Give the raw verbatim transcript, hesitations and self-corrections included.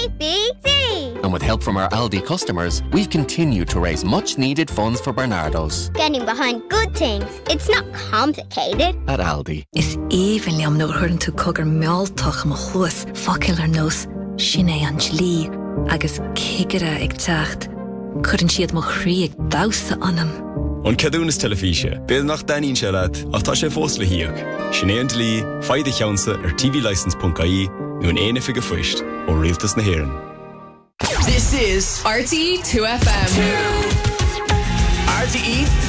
A B C. And with help from our Aldi customers, we've continued to raise much-needed funds for Bernardo's. Getting behind good things. It's not complicated. At Aldi. Is even liam no hurn to coger mealtach am chuas facilar nos Sinead Angelí agus kigera ag tacht. Couldn't she at mo chrí ag dausa anam? On cadúnas telefíe, bead nach daín se leat ach tá sé fós le hiíoch. Sinead Angelí, faide cheansa ar t v license dot I E nu an éana figa fuist ó rialtas na hÉireann. This is R T E two F M. R T E